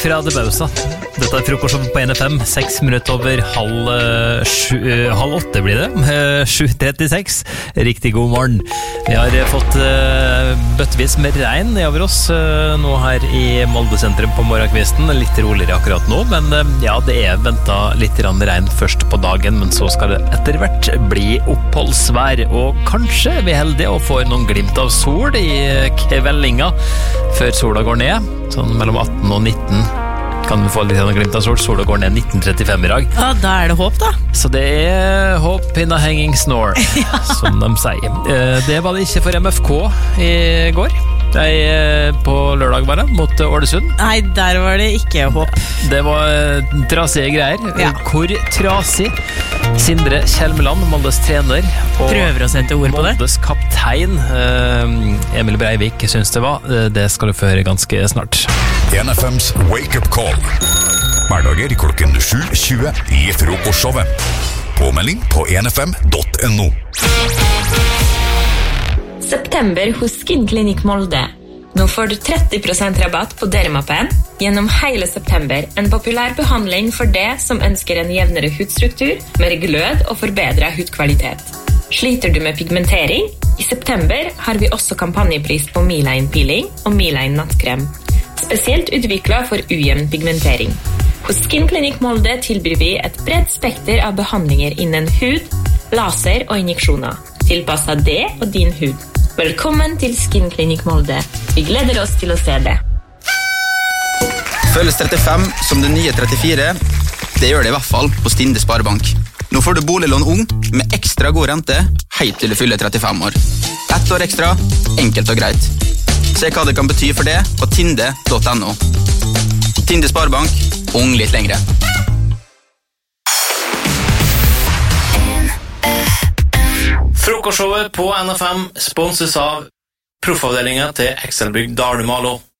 Fra Det Bausa. Dette frokosten på NFM, 6 minutter over halv 8 blir det. 7:36. Riktig god morgen. Vi har fått bøttevis med regn over oss nå her i Molde sentrum på morgenkvisten. Litt roligere akkurat nå, men ja, det ventet litt regn først på dagen, men så skal det etter hvert bli oppholdsvær, og kanskje vi heldige og får noen glimt av sol i kveldinga før sola går ned, sånn mellom 18 og 19 kan vi få litt glimt av sol. Sola går ned 19:35 i dag. Ja, da det håp da. Så det håp in a hanging snore, ja. Som de sier. Det var det ikke for MFK i går. På lørdag bare, mot Ålesund. Nei, der var det ikke håp. Det var trasige greier. Ja. Hvor trasig? Sindre Kjelmeland, Moldes trener, og prøver å sette ord på det. Moldes kaptein, Emil Breivik, synes det var. Det skal du få høre ganske snart. NFMs Wake Up Call. Hverdager klokken 7:20 i frokostshowet. Påmelding på nfm.no. September hos Skinklinikk Molde. Nå får du 30% rabatt på Dermapen gjennom hele september. En populær behandling for det som ønsker en jevnere hudstruktur, mer glød og forbedret hudkvalitet. Sliter du med pigmentering? I september har vi også kampanjepris på Miline Peeling og Miline Nattkrem. Spesielt utviklet for ujevn pigmentering. Hos Skinklinikk Molde tilbyr vi et bredt spekter av behandlinger innen hud, laser og injeksjoner. Tilpasset det og din hud. Velkommen til Skinklinikk Molde. Vi gleder oss til å se det. Føles 35 som det nye 34. Det gjør det i hvert fall på Stinde Sparebank. Nå får du boliglån ung med ekstra god rente helt til du fyller 35 år. 1 år ekstra, enkelt og greit. Se hva det kan bety for det på tinde.no. Tinde Sparebank, ung litt lengre. Frokostshowet på NFM sponses av proffavdelingen til Excelbygg Dalumalo.